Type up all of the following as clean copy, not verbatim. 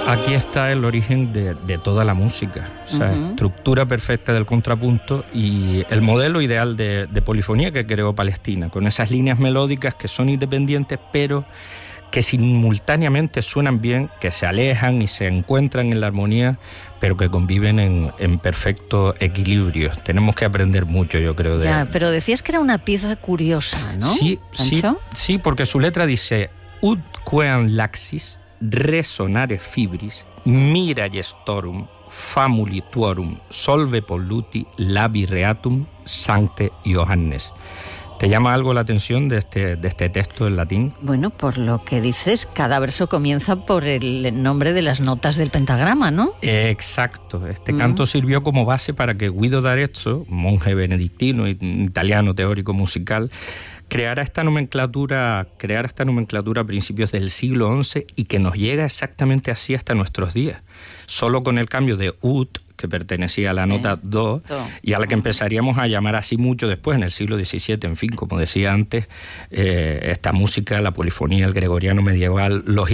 Aquí está el origen de toda la música, o sea, estructura perfecta del contrapunto y el modelo ideal de polifonía que creó Palestina, con esas líneas melódicas que son independientes, pero que simultáneamente suenan bien, que se alejan y se encuentran en la armonía, pero que conviven en perfecto equilibrio. Tenemos que aprender mucho, yo creo. Ya, pero decías que era una pieza curiosa, ¿no? Sí, porque su letra dice ut quean laxis resonare fibris mira gestorum famuli tuorum solve polluti labi reatum sancte Johannes. ¿Te llama algo la atención de este texto en latín? Bueno, por lo que dices, cada verso comienza por el nombre de las notas del pentagrama, ¿no? Exacto. Este canto sirvió como base para que Guido d'Arezzo, monje benedictino, italiano, teórico musical, creara esta nomenclatura a principios del siglo XI y que nos llega exactamente así hasta nuestros días. Solo con el cambio de ut, que pertenecía a la nota do, y a la que empezaríamos a llamar así mucho después, en el siglo XVII, en fin, como decía antes, esta música, la polifonía, el gregoriano medieval, los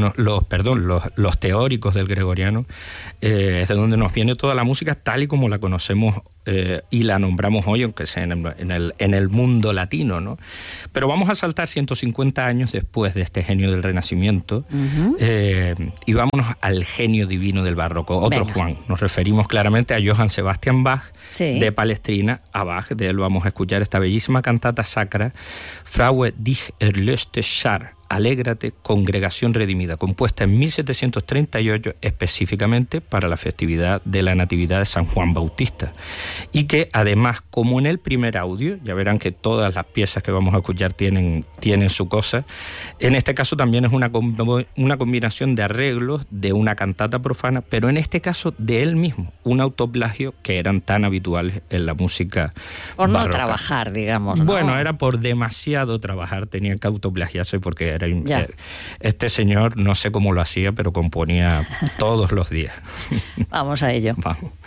teóricos del gregoriano, es de donde nos viene toda la música tal y como la conocemos y la nombramos hoy, aunque sea en el mundo latino, ¿no? Pero vamos a saltar 150 años después de este genio del Renacimiento y vámonos al genio divino del barroco, otro Venga. Juan. Nos referimos claramente a Johann Sebastian Bach, de Palestrina, a Bach. De él vamos a escuchar esta bellísima cantata sacra, Fraue dich erlöste Schar, Alégrate, Congregación Redimida, compuesta en 1738 específicamente para la festividad de la Natividad de San Juan Bautista, y que además, como en el primer audio, ya verán que todas las piezas que vamos a escuchar tienen su cosa, en este caso también es una combinación de arreglos de una cantata profana, pero en este caso de él mismo, un autoplagio que eran tan habituales en la música por barroca. No trabajar, digamos, ¿no? Bueno, era por demasiado trabajar, tenía que autoplagiarse porque este señor, no sé cómo lo hacía, pero componía todos los días. Vamos a ello. Vamos.